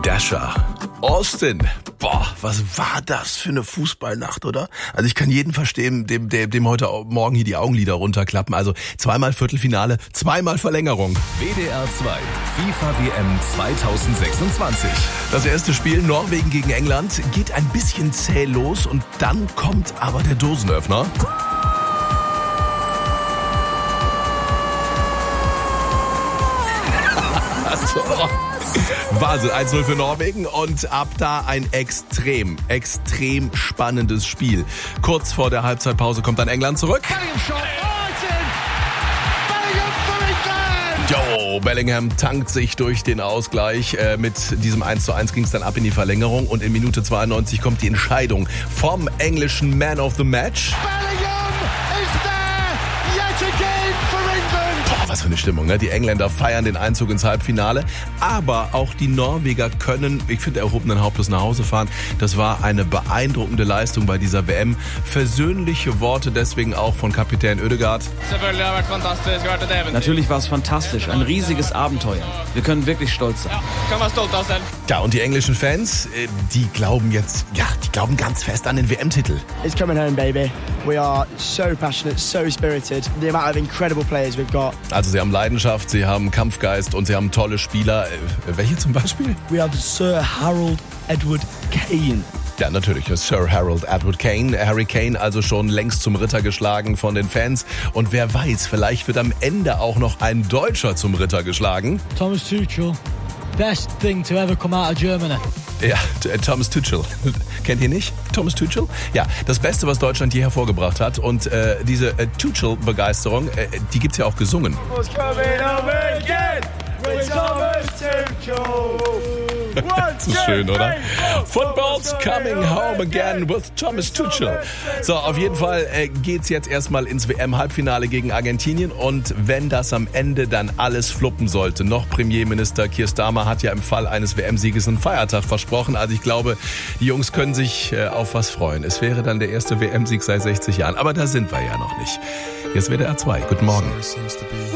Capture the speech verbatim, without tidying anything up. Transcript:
Dasher. Austin. Boah, was war das für eine Fußballnacht, oder? Also ich kann jeden verstehen, dem, dem, dem heute Morgen hier die Augenlider runterklappen. Also zweimal Viertelfinale, zweimal Verlängerung. W D R zwei FIFA W M zwanzig sechsundzwanzig. Das erste Spiel, Norwegen gegen England, geht ein bisschen zäh los und dann kommt aber der Dosenöffner. Also, Wahnsinn, eins null für Norwegen und ab da ein extrem, extrem spannendes Spiel. Kurz vor der Halbzeitpause kommt dann England zurück. Jo, Bellingham tankt sich durch den Ausgleich. Äh, mit diesem eins zu eins ging es dann ab in die Verlängerung und in Minute zweiundneunzig kommt die Entscheidung vom englischen Man of the Match. Was für eine Stimmung, ne? Die Engländer feiern den Einzug ins Halbfinale, aber auch die Norweger können, ich finde, erhobenen Hauptes nach Hause fahren. Das war eine beeindruckende Leistung bei dieser W M. Versöhnliche Worte deswegen auch von Kapitän Ødegaard. Natürlich war es fantastisch, ein riesiges Abenteuer. Wir können wirklich stolz sein. Ja, und die englischen Fans, die glauben jetzt, ja, die glauben ganz fest an den W M-Titel. It's coming home, baby. We are so passionate, so spirited. The amount of incredible players we've got. Also sie haben Leidenschaft, sie haben Kampfgeist und sie haben tolle Spieler. Welche zum Beispiel? We have Sir Harold Edward Kane. Ja, natürlich, Sir Harold Edward Kane. Harry Kane also schon längst zum Ritter geschlagen von den Fans. Und wer weiß, vielleicht wird am Ende auch noch ein Deutscher zum Ritter geschlagen. Thomas Tuchel, best thing to ever come out of Germany. Ja, Thomas Tuchel. Kennt ihr nicht? Thomas Tuchel? Ja, das Beste, was Deutschland je hervorgebracht hat. Und äh, diese äh, Tuchel-Begeisterung, äh, die gibt's ja auch gesungen. Das ist schön, oder? Football's coming home again with Thomas Tuchel. So, auf jeden Fall äh, geht's jetzt erstmal ins W M-Halbfinale gegen Argentinien. Und wenn das am Ende dann alles fluppen sollte, noch Premierminister Keir Starmer hat ja im Fall eines W M-Sieges einen Feiertag versprochen. Also ich glaube, die Jungs können sich äh, auf was freuen. Es wäre dann der erste W M-Sieg seit sechzig Jahren. Aber da sind wir ja noch nicht. Jetzt W D R zwei. Guten Morgen.